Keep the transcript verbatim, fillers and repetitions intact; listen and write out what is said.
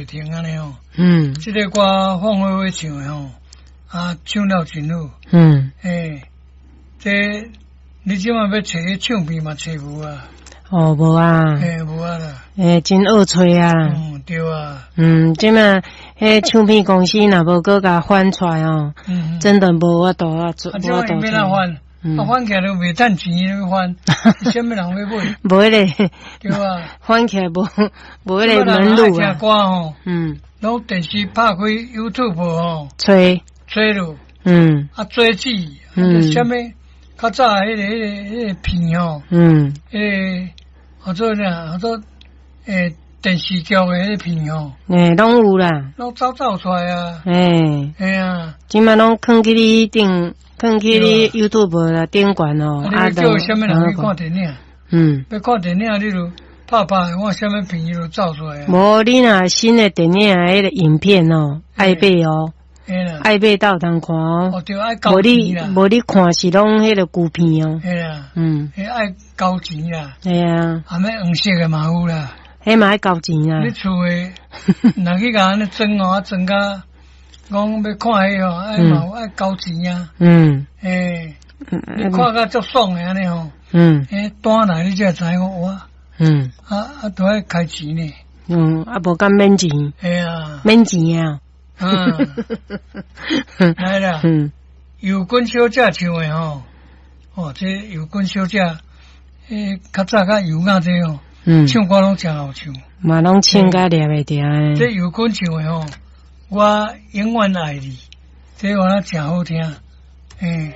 停安尼哦。 嗯， 这个歌放花花唱的吼，啊，唱了真好。 嗯， 诶，这你即马要找个唱片嘛，找无啊？ 哦，无啊， 诶，无啊啦。 诶，真恶吹啊。 嗯，对啊。 嗯，即马迄唱片公司若无搁甲翻出来哦， 嗯， 真的无法度啊，做啊， 无法度即马要哪翻？啊，翻起来都袂趁钱，要翻，什么人要买？ 无迄个， 对啊， 翻起来无无迄个门路啊。 听歌吼， 嗯， 拢电视拍开 YouTube 吼， 吹吹落， 嗯， 啊，追剧，嗯，什么？较早迄个迄个迄个片吼， 嗯， 迄个或者啥，或者诶电视剧的迄个片吼， 诶，拢有啦， 拢走走出来啊， 诶， 嘿啊， 即马拢囥去你顶，囥去你 YouTube 啦顶管哦， 啊，叫什么人去看电影？ 嗯， 要看电影，你就拍拍，我什么片伊就走出来啊。 无你若新的电影迄个影片哦，爱买哦。爱买到通看哦， 哦对，爱交钱啦。 无你看是拢迄个旧片哦。 系啦， 嗯， 迄爱交钱啦。 系啊， 啊，咩黄色嘅嘛有啦。 迄嘛爱交钱啊。 你厝诶，若去甲安尼装哦，装甲讲要看迄吼，爱嘛有爱交钱啊。嗯。诶，你看甲足爽诶安尼吼。嗯。诶，单来你才知影哇。嗯。啊啊，都爱开钱呢。 嗯，啊无敢免钱。 系啊。 免钱啊。 嗯，来啦，嗯，油滚小姐唱的吼，哦，这油滚小姐，诶，较早较油雅这哦，嗯，唱歌拢真好唱， 嘛拢唱甲念会定诶。 这油滚唱的吼，我永远爱你，这话真好听，诶。